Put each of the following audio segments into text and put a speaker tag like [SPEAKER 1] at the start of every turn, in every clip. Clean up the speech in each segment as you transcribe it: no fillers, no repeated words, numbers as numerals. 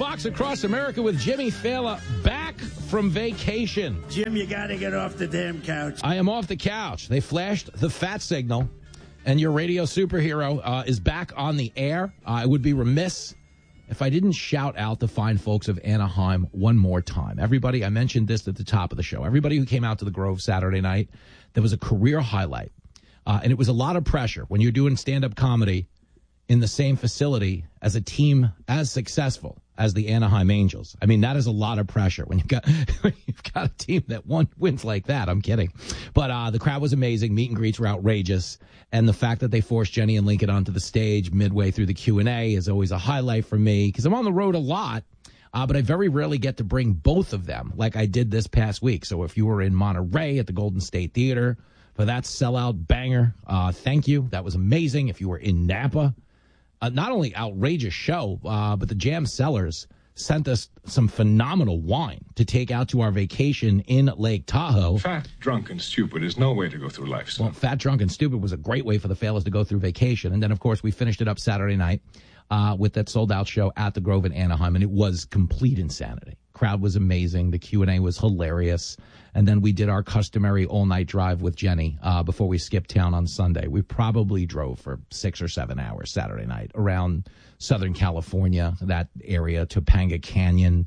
[SPEAKER 1] Fox Across America with Jimmy Fallon back from vacation.
[SPEAKER 2] Jim, you got to get off the damn couch.
[SPEAKER 1] I am off the couch. They flashed the fat signal, and your radio superhero is back on the air. I would be remiss if I didn't shout out the fine folks of Anaheim one more time. Everybody, I mentioned this at the top of the show. Everybody who came out to the Grove Saturday night, there was a career highlight. And it was a lot of pressure when you're doing stand-up comedy in the same facility as a team as successful as the Anaheim Angels. I mean, that is a lot of pressure when you've got a team that wins like that. I'm kidding. But the crowd was amazing. Meet and greets were outrageous. And the fact that they forced Jenny and Lincoln onto the stage midway through the Q&A is always a highlight for me because I'm on the road a lot. But I very rarely get to bring both of them like I did this past week. So if you were in Monterey at the Golden State Theater for that sellout banger, thank you. That was amazing. If you were in Napa, not only outrageous show, but the Jam Cellars sent us some phenomenal wine to take out to our vacation in Lake Tahoe.
[SPEAKER 3] Fat, drunk, and stupid is no way to go through life, son.
[SPEAKER 1] Well, Fat, Drunk, and Stupid was a great way for the Failers to go through vacation. And then, of course, we finished it up Saturday night with that sold-out show at the Grove in Anaheim, and it was complete insanity. Crowd was amazing. The Q&A was hilarious. And then we did our customary all-night drive with Jenny before we skipped town on Sunday. We probably drove for 6 or 7 hours Saturday night around Southern California, that area, Topanga Canyon,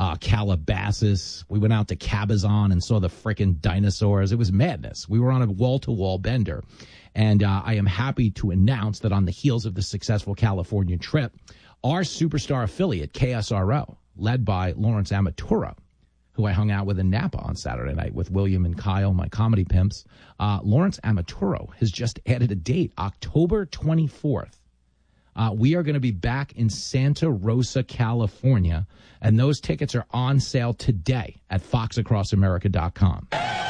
[SPEAKER 1] Calabasas. We went out to Cabazon and saw the frickin' dinosaurs. It was madness. We were on a wall-to-wall bender. And I am happy to announce that on the heels of the successful California trip, our superstar affiliate, KSRO, led by Lawrence Amaturo, who I hung out with in Napa on Saturday night with William and Kyle, my comedy pimps. Lawrence Amaturo has just added a date, October 24th. We are going to be back in Santa Rosa, California, and those tickets are on sale today at foxacrossamerica.com.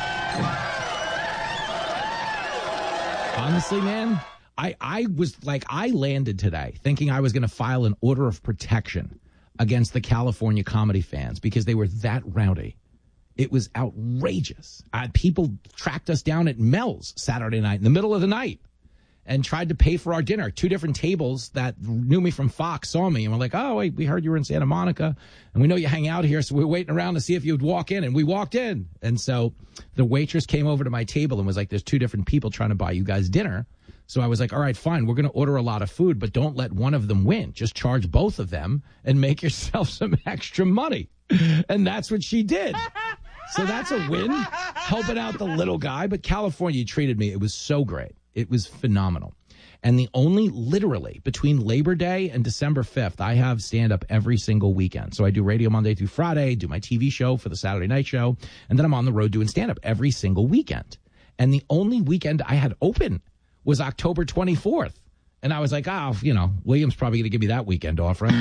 [SPEAKER 1] Honestly, man, I was like, I landed today thinking I was going to file an order of protection against the California comedy fans because they were that rowdy. It was outrageous. People tracked us down at Mel's Saturday night in the middle of the night and tried to pay for our dinner. 2 different tables that knew me from Fox saw me and were like, oh, wait, we heard you were in Santa Monica and we know you hang out here, so we were waiting around to see if you'd walk in, and we walked in. And so the waitress came over to my table and was like, there's 2 different people trying to buy you guys dinner. So I was like, all right, fine, we're going to order a lot of food, but don't let one of them win. Just charge both of them and make yourself some extra money. And that's what she did. So that's a win, helping out the little guy. But California treated me. It was so great. It was phenomenal. And the only, literally, between Labor Day and December 5th, I have stand-up every single weekend. So I do radio Monday through Friday, do my TV show for the Saturday night show, and then I'm on the road doing stand-up every single weekend. And the only weekend I had open was October 24th. And I was like, William's probably going to give me that weekend off, right?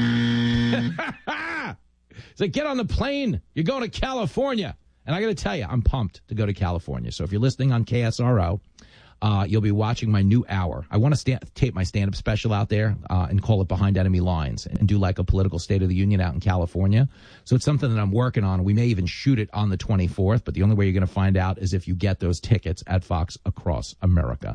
[SPEAKER 1] He's like, get on the plane. You're going to California. And I got to tell you, I'm pumped to go to California. So if you're listening on KSRO, you'll be watching my new hour. I want to tape my stand-up special out there and call it Behind Enemy Lines and do like a political State of the Union out in California. So it's something that I'm working on. We may even shoot it on the 24th, but the only way you're going to find out is if you get those tickets at foxacrossamerica.com.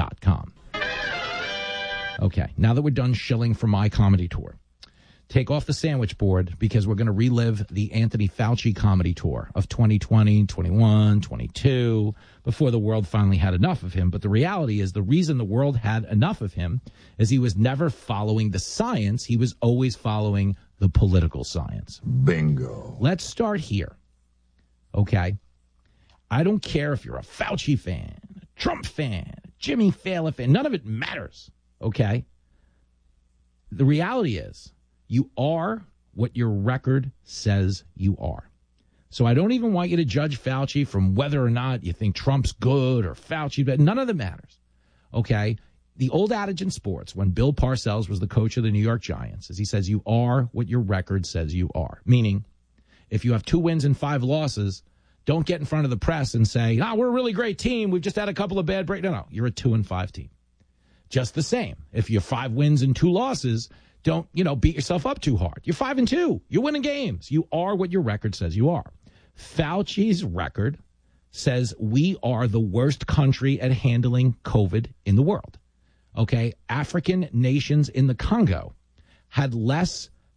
[SPEAKER 1] Okay, now that we're done shilling for my comedy tour, take off the sandwich board because we're going to relive the Anthony Fauci comedy tour of 2020, 21, 22, before the world finally had enough of him. But the reality is the reason the world had enough of him is he was never following the science. He was always following the political science.
[SPEAKER 4] Bingo.
[SPEAKER 1] Let's start here. Okay? I don't care if you're a Fauci fan, a Trump fan, a Jimmy Fallon fan. None of it matters. Okay? The reality is, you are what your record says you are. So I don't even want you to judge Fauci from whether or not you think Trump's good or Fauci, but none of that matters. Okay? The old adage in sports, when Bill Parcells was the coach of the New York Giants, is he says you are what your record says you are. Meaning, if you have 2 wins and 5 losses, don't get in front of the press and say, we're a really great team. We've just had a couple of bad breaks. No, you're a 2-5 team. Just the same. If you have 5 wins and 2 losses, don't, beat yourself up too hard. You're 5-2. You're winning games. You are what your record says you are. Fauci's record says we are the worst country at handling COVID in the world. Okay? African nations in the Congo had less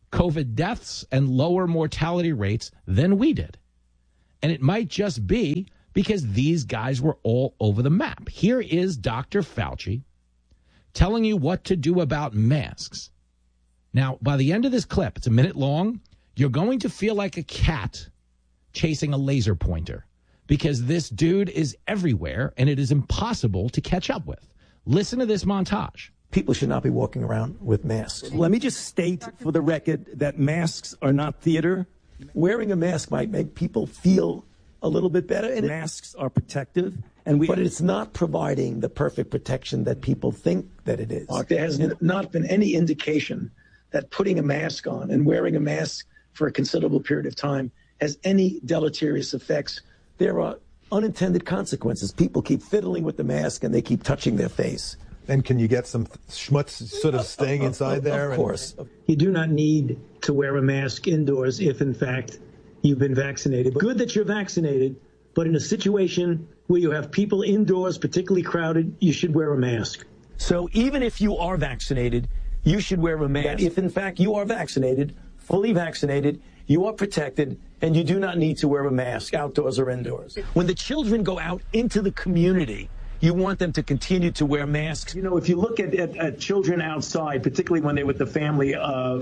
[SPEAKER 1] COVID deaths and lower mortality rates than we did. And it might just be because these guys were all over the map. Here is Dr. Fauci telling you what to do about masks. Now, by the end of this clip, it's a minute long, you're going to feel like a cat chasing a laser pointer because this dude is everywhere and it is impossible to catch up with. Listen to this montage.
[SPEAKER 4] People should not be walking around with masks. Let me just state for the record that masks are not theater. Wearing a mask might make people feel a little bit better, and masks are protective, but it's not providing the perfect protection that people think that it is.
[SPEAKER 5] There has not been any indication that putting a mask on and wearing a mask for a considerable period of time has any deleterious effects.
[SPEAKER 4] There are unintended consequences. People keep fiddling with the mask and they keep touching their face.
[SPEAKER 6] And can you get some schmutz sort of staying inside there?
[SPEAKER 4] Of course.
[SPEAKER 5] You do not need to wear a mask indoors if, in fact, you've been vaccinated. Good that you're vaccinated, but in a situation where you have people indoors, particularly crowded, you should wear a mask.
[SPEAKER 4] So even if you are vaccinated, you should wear a mask. If, in fact, you are vaccinated, fully vaccinated, you are protected, and you do not need to wear a mask outdoors or indoors. When the children go out into the community, you want them to continue to wear masks.
[SPEAKER 5] You know, if you look at children outside, particularly when they're with the family,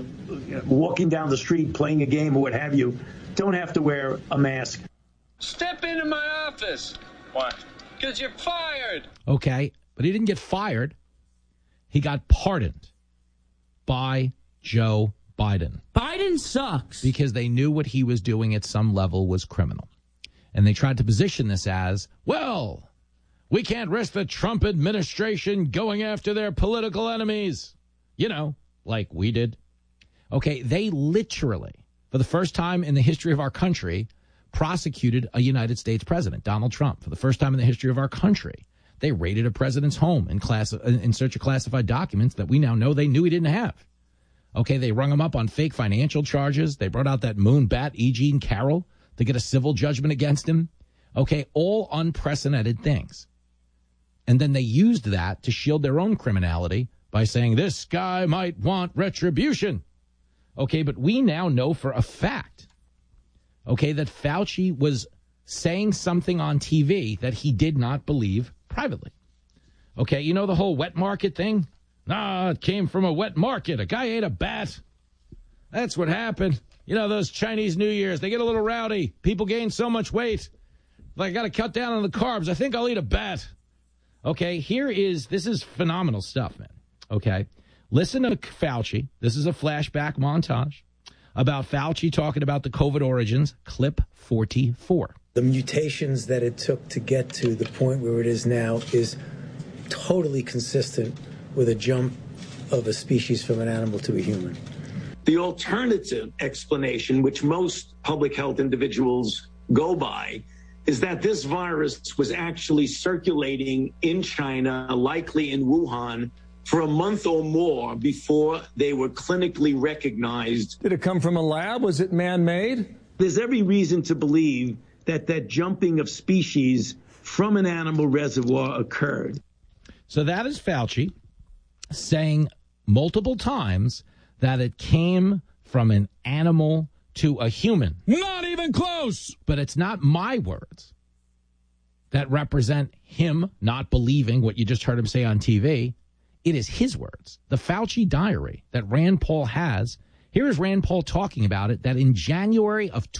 [SPEAKER 5] walking down the street, playing a game or what have you, don't have to wear a mask.
[SPEAKER 7] Step into my office. Why? Because you're fired.
[SPEAKER 1] Okay, but he didn't get fired. He got pardoned by Joe Biden.
[SPEAKER 8] Biden sucks.
[SPEAKER 1] Because they knew what he was doing at some level was criminal. And they tried to position this as, well, we can't risk the Trump administration going after their political enemies. You know, like we did. Okay, they literally, for the first time in the history of our country, prosecuted a United States president, Donald Trump. For the first time in the history of our country, they raided a president's home in search of classified documents that we now know they knew he didn't have. Okay, they rung him up on fake financial charges. They brought out that moon bat, E. Jean Carroll, to get a civil judgment against him. Okay, all unprecedented things. And then they used that to shield their own criminality by saying this guy might want retribution. Okay, but we now know for a fact, okay, that Fauci was saying something on TV that he did not believe privately. Okay, you know the whole wet market thing? Nah, it came from a wet market. A guy ate a bat. That's what happened. You know, those Chinese New Years, they get a little rowdy. People gain so much weight. Like, I got to cut down on the carbs. I think I'll eat a bat. Okay, this is phenomenal stuff, man. Okay, listen to Fauci. This is a flashback montage about Fauci talking about the COVID origins, clip 44.
[SPEAKER 5] The mutations that it took to get to the point where it is now is totally consistent with a jump of a species from an animal to a human. The alternative explanation, which most public health individuals go by, is that this virus was actually circulating in China, likely in Wuhan, for a month or more before they were clinically recognized.
[SPEAKER 4] Did it come from a lab? Was it man-made?
[SPEAKER 5] There's every reason to believe that jumping of species from an animal reservoir occurred.
[SPEAKER 1] So that is Fauci saying multiple times that it came from an animal to a human.
[SPEAKER 8] Not even close.
[SPEAKER 1] But it's not my words that represent him not believing what you just heard him say on TV. It is his words. The Fauci diary that Rand Paul has. Here is Rand Paul talking about it, that in January of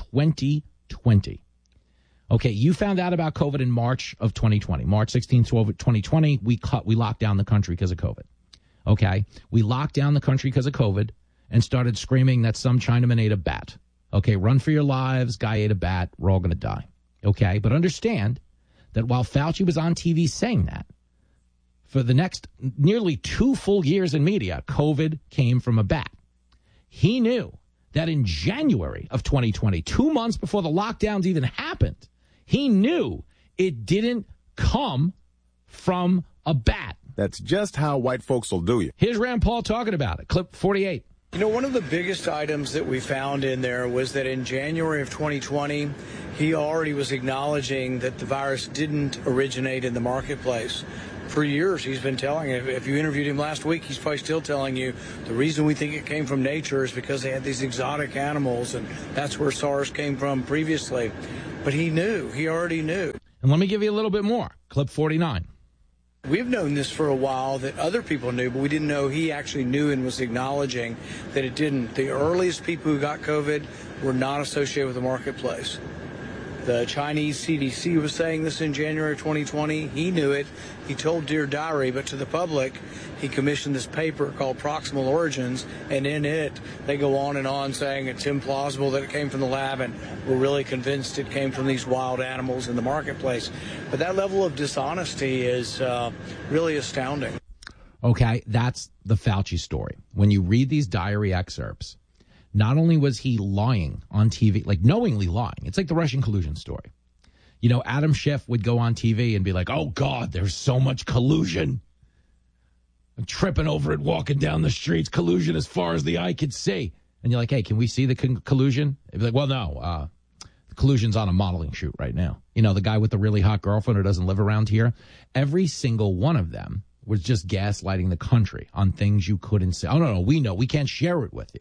[SPEAKER 1] 2020. Okay, you found out about COVID in March of 2020. March 16th, 2020, we locked down the country because of COVID. Okay, we locked down the country because of COVID and started screaming that some Chinaman ate a bat. Okay, run for your lives. Guy ate a bat. We're all going to die. Okay, but understand that while Fauci was on TV saying that, for the next nearly 2 full years in media, COVID came from a bat. He knew that in January of 2020, 2 months before the lockdowns even happened, he knew it didn't come from a bat.
[SPEAKER 9] That's just how white folks will do you.
[SPEAKER 1] Here's Rand Paul talking about it. Clip 48.
[SPEAKER 10] You know, one of the biggest items that we found in there was that in January of 2020, he already was acknowledging that the virus didn't originate in the marketplace. for years he's been telling, if you interviewed him last week, he's probably still telling you the reason we think it came from nature is because they had these exotic animals, and that's where SARS came from previously. But he already knew.
[SPEAKER 1] And let me give you a little bit more. Clip 49.
[SPEAKER 10] We've known this for a while, that other people knew, but we didn't know he actually knew and was acknowledging that it didn't. The earliest people who got COVID were not associated with the marketplace. The Chinese CDC was saying this in January 2020. He knew it. He told Dear Diary, but to the public, he commissioned this paper called Proximal Origins, and in it, they go on and on saying it's implausible that it came from the lab, and we're really convinced it came from these wild animals in the marketplace. But that level of dishonesty is really astounding.
[SPEAKER 1] Okay, that's the Fauci story. When you read these diary excerpts, not only was he lying on TV, like knowingly lying, it's like the Russian collusion story. You know, Adam Schiff would go on TV and be like, oh, God, there's so much collusion. I'm tripping over it, walking down the streets, collusion as far as the eye could see. And you're like, hey, can we see the collusion? They'd be like, well, no, the collusion's on a modeling shoot right now. You know, the guy with the really hot girlfriend who doesn't live around here. Every single one of them was just gaslighting the country on things you couldn't say. Oh, no, we know. We can't share it with you.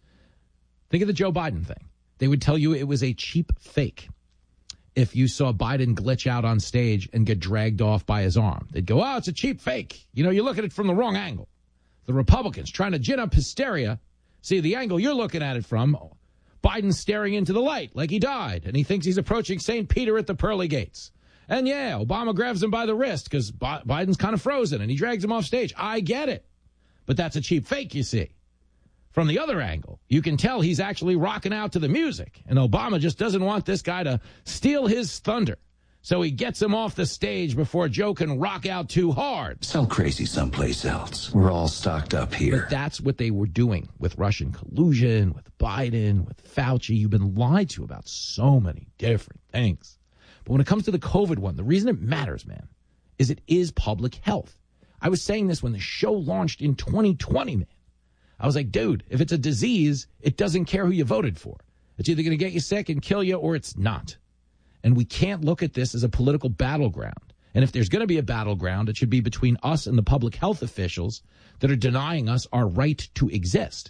[SPEAKER 1] Think of the Joe Biden thing. They would tell you it was a cheap fake. If you saw Biden glitch out on stage and get dragged off by his arm, they'd go, oh, it's a cheap fake. You know, you look at it from the wrong angle. The Republicans trying to gin up hysteria. See, the angle you're looking at it from, Biden's staring into the light like he died, and he thinks he's approaching St. Peter at the pearly gates. And yeah, Obama grabs him by the wrist because Biden's kind of frozen, and he drags him off stage. I get it. But that's a cheap fake, you see. From the other angle, you can tell he's actually rocking out to the music, and Obama just doesn't want this guy to steal his thunder. So he gets him off the stage before Joe can rock out too hard.
[SPEAKER 11] Sell crazy someplace else. We're all stocked up here.
[SPEAKER 1] But that's what they were doing with Russian collusion, with Biden, with Fauci. You've been lied to about so many different things. But when it comes to the COVID one, the reason it matters, man, is it is public health. I was saying this when the show launched in 2020, man. I was like, dude, if it's a disease, it doesn't care who you voted for. It's either going to get you sick and kill you or it's not. And we can't look at this as a political battleground. And if there's going to be a battleground, it should be between us and the public health officials that are denying us our right to exist.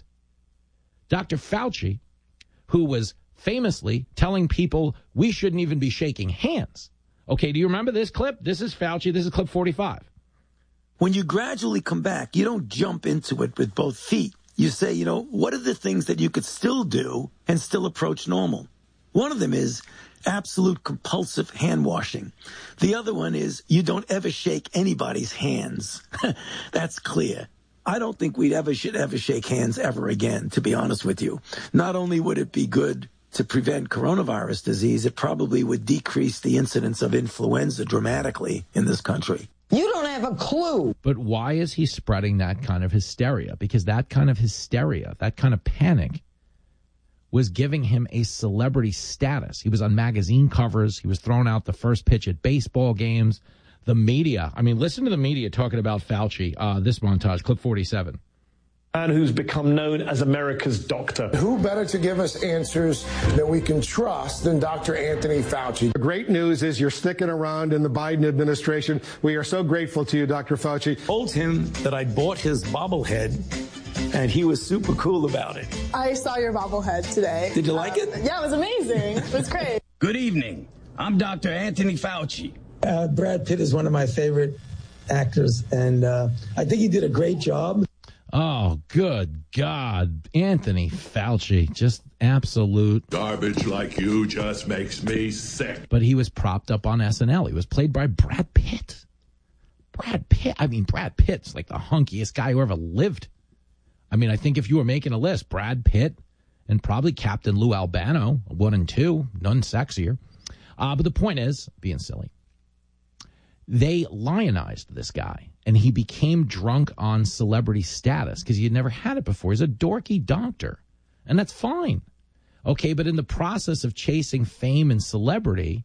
[SPEAKER 1] Dr. Fauci, who was famously telling people we shouldn't even be shaking hands. Okay, do you remember this clip? This is Fauci. This is clip 45.
[SPEAKER 4] When you gradually come back, you don't jump into it with both feet. You say, you know, what are the things that you could still do and still approach normal? One of them is absolute compulsive hand washing. The other one is you don't ever shake anybody's hands. That's clear. I don't think we should ever shake hands ever again, to be honest with you. Not only would it be good to prevent coronavirus disease, it probably would decrease the incidence of influenza dramatically in this country.
[SPEAKER 12] You don't have a clue.
[SPEAKER 1] But why is he spreading that kind of hysteria? Because that kind of hysteria, that kind of panic was giving him a celebrity status. He was on magazine covers. He was thrown out the first pitch at baseball games. The media, I mean, listen to the media talking about Fauci. This montage, clip 47.
[SPEAKER 13] Man who's become known as America's doctor.
[SPEAKER 14] Who better to give us answers that we can trust than Dr. Anthony Fauci?
[SPEAKER 15] The great news is you're sticking around in the Biden administration. We are so grateful to you, Dr. Fauci.
[SPEAKER 4] I told him that I bought his bobblehead, and he was super cool about it.
[SPEAKER 16] I saw your bobblehead today.
[SPEAKER 4] Did you like it?
[SPEAKER 16] Yeah, it was amazing. It was great.
[SPEAKER 17] Good evening. I'm Dr. Anthony Fauci.
[SPEAKER 5] Brad Pitt is one of my favorite actors, and I think he did a great job.
[SPEAKER 1] Oh, good God. Anthony Fauci, just absolute
[SPEAKER 3] garbage like you just makes me sick.
[SPEAKER 1] But he was propped up on SNL. He was played by Brad Pitt. Brad Pitt's like the hunkiest guy who ever lived. I mean, I think if you were making a list, Brad Pitt and probably Captain Lou Albano, 1 and 2, none sexier. But the point is, being silly, they lionized this guy. And he became drunk on celebrity status because he had never had it before. He's a dorky doctor, and that's fine. Okay, but in the process of chasing fame and celebrity,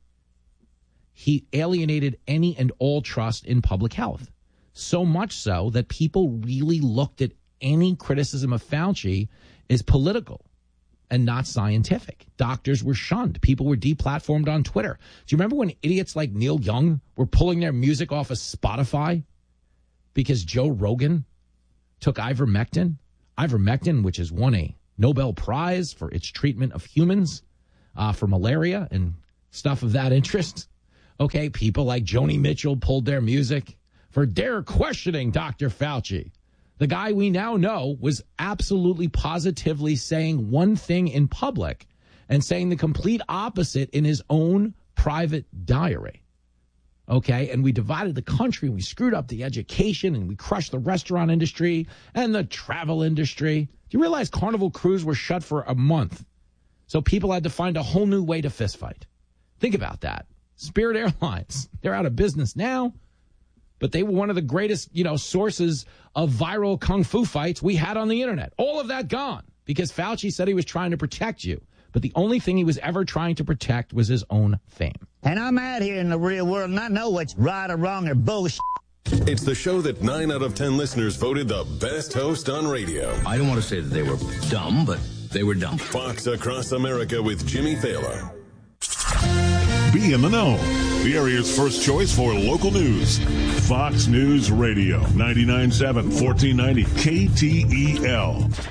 [SPEAKER 1] he alienated any and all trust in public health. So much so that people really looked at any criticism of Fauci as political and not scientific. Doctors were shunned. People were deplatformed on Twitter. Do you remember when idiots like Neil Young were pulling their music off of Spotify? because Joe Rogan took ivermectin, which has won a Nobel Prize for its treatment of humans for malaria and stuff of that interest. Okay, people like Joni Mitchell pulled their music for dare questioning Dr. Fauci. The guy we now know was absolutely positively saying one thing in public and saying the complete opposite in his own private diary. Okay, and we divided the country, and we screwed up the education, and we crushed the restaurant industry and the travel industry. Do you realize Carnival Cruise were shut for a month? So people had to find a whole new way to fistfight. Think about that. Spirit Airlines, they're out of business now, but they were one of the greatest, sources of viral kung fu fights we had on the internet. All of that gone because Fauci said he was trying to protect you. But the only thing he was ever trying to protect was his own fame.
[SPEAKER 17] And I'm out here in the real world, and I know what's right or wrong or bullshit.
[SPEAKER 12] It's the show that 9 out of 10 listeners voted the best host on radio.
[SPEAKER 11] I don't want to say that they were dumb, but they were dumb.
[SPEAKER 12] Fox Across America with Jimmy Thaler.
[SPEAKER 3] Be in the know. The area's first choice for local news. Fox News Radio, 99.7, 1490 KTEL.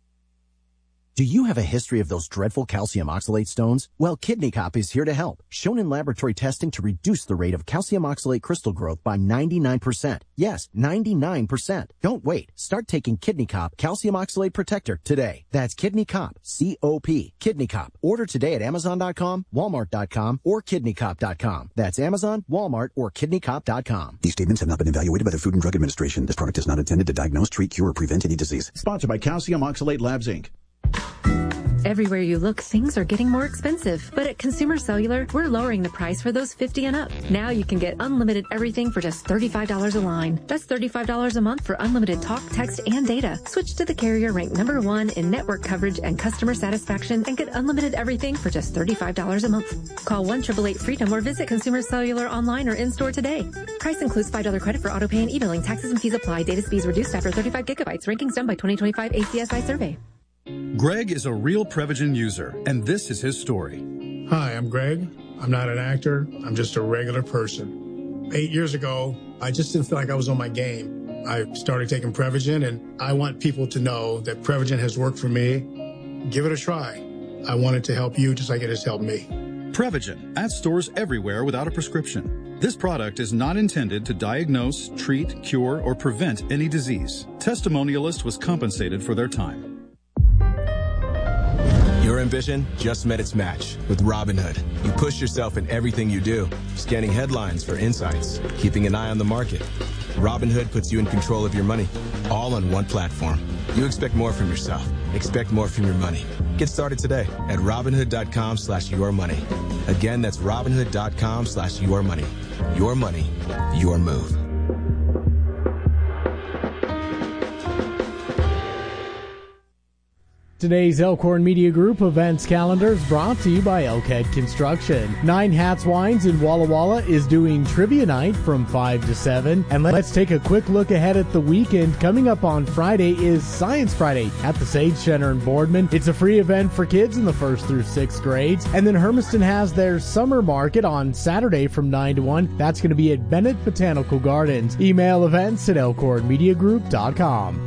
[SPEAKER 18] Do you have a history of those dreadful calcium oxalate stones? Well, Kidney Cop is here to help. Shown in laboratory testing to reduce the rate of calcium oxalate crystal growth by 99%. Yes, 99%. Don't wait. Start taking Kidney Cop Calcium Oxalate Protector today. That's Kidney Cop, C-O-P, Kidney Cop. Order today at Amazon.com, Walmart.com, or KidneyCop.com. That's Amazon, Walmart, or KidneyCop.com.
[SPEAKER 19] These statements have not been evaluated by the Food and Drug Administration. This product is not intended to diagnose, treat, cure, or prevent any disease.
[SPEAKER 20] Sponsored by Calcium Oxalate Labs, Inc.
[SPEAKER 21] Everywhere you look, things are getting more expensive. But at Consumer Cellular, we're lowering the price for those 50 and up. Now you can get unlimited everything for just $35 a line. That's $35 a month for unlimited talk, text, and data. Switch to the carrier ranked #1 in network coverage and customer satisfaction and get unlimited everything for just $35 a month. Call 1-888-FREEDOM or visit Consumer Cellular online or in-store today. Price includes $5 credit for autopay and e-billing. Taxes and fees apply. Data speeds reduced after 35 gigabytes. Rankings done by 2025 ACSI survey.
[SPEAKER 22] Greg is a real Prevagen user, and this is his story.
[SPEAKER 23] Hi, I'm Greg. I'm not an actor. I'm just a regular person. 8 years ago, I just didn't feel like I was on my game. I started taking Prevagen, and I want people to know that Prevagen has worked for me. Give it a try. I want it to help you just like it has helped me.
[SPEAKER 22] Prevagen, at stores everywhere without a prescription. This product is not intended to diagnose, treat, cure, or prevent any disease. Testimonialist was compensated for their time.
[SPEAKER 24] Your ambition just met its match with Robinhood. You push yourself in everything you do, scanning headlines for insights, keeping an eye on the market. Robinhood puts you in control of your money, all on one platform. You expect more from yourself. Expect more from your money. Get started today at Robinhood.com/yourmoney. Again, that's Robinhood.com/yourmoney. Your money, your move.
[SPEAKER 25] Today's Elkhorn Media Group events calendar is brought to you by Elkhead Construction. 9 Hats Wines in Walla Walla is doing trivia night from 5 to 7. And let's take a quick look ahead at the weekend. Coming up on Friday is Science Friday at the Sage Center in Boardman. It's a free event for kids in the 1st through 6th grades. And then Hermiston has their summer market on Saturday from 9 to 1. That's going to be at Bennett Botanical Gardens. Email events at elkhornmediagroup.com.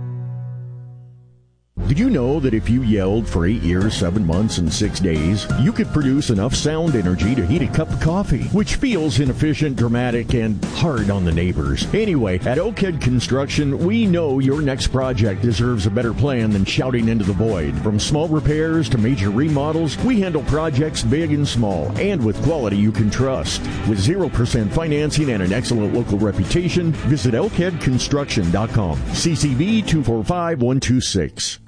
[SPEAKER 26] Did you know that if you yelled for 8 years, 7 months, and 6 days, you could produce enough sound energy to heat a cup of coffee, which feels inefficient, dramatic, and hard on the neighbors? Anyway, at Elkhead Construction, we know your next project deserves a better plan than shouting into the void. From small repairs to major remodels, we handle projects big and small, and with quality you can trust. With 0% financing and an excellent local reputation, visit elkheadconstruction.com. CCV 245126.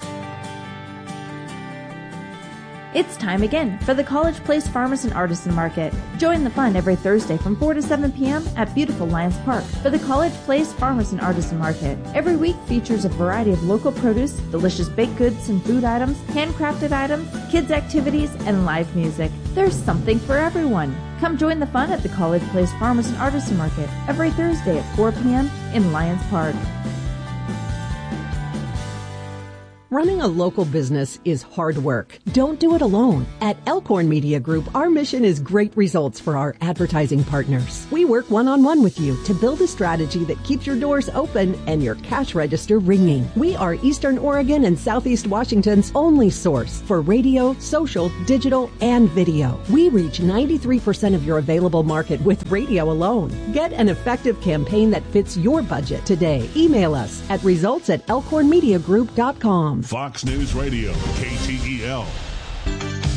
[SPEAKER 27] It's time again for the College Place Farmers and Artisan Market. Join the fun every Thursday from 4 to 7 p.m. at beautiful Lions Park for the College Place Farmers and Artisan Market. Every week features a variety of local produce, delicious baked goods and food items, handcrafted items, kids' activities, and live music. There's something for everyone. Come join the fun at the College Place Farmers and Artisan Market every Thursday at 4 p.m. in Lions Park.
[SPEAKER 2] Running a local business is hard work. Don't do it alone. At Elkhorn Media Group, our mission is great results for our advertising partners. We work one-on-one with you to build a strategy that keeps your doors open and your cash register ringing. We are Eastern Oregon and Southeast Washington's only source for radio, social, digital, and video. We reach 93% of your available market with radio alone. Get an effective campaign that fits your budget today. Email us at results@elkhornmediagroup.com.
[SPEAKER 3] Fox News Radio, KTEL.